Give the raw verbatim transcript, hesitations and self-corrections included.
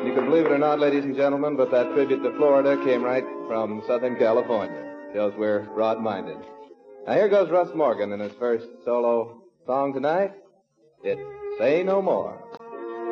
you can believe it or not, ladies and gentlemen, but that tribute to Florida came right from Southern California. Shows we're broad-minded. Now here goes Russ Morgan in his first solo song tonight. It's Say No More.